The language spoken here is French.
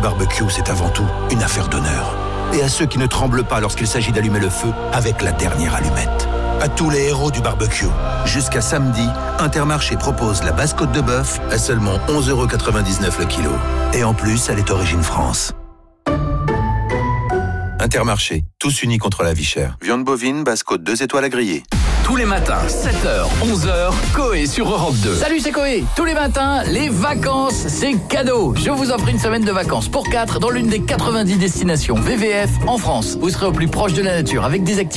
barbecue, c'est avant tout une affaire d'honneur. Et à ceux qui ne tremblent pas lorsqu'il s'agit d'allumer le feu avec la dernière allumette. À tous les héros du barbecue. Jusqu'à samedi, Intermarché propose la basse côte de bœuf à seulement 11,99 € le kilo. Et en plus, elle est origine France. Intermarché, tous unis contre la vie chère. Viande bovine, basse côte 2 étoiles à griller. Tous les matins, 7h, 11h, Coé sur Europe 2. Salut, c'est Coé. Tous les matins, les vacances, c'est cadeau. Je vous offre une semaine de vacances pour 4 dans l'une des 90 destinations VVF en France. Vous serez au plus proche de la nature avec des activités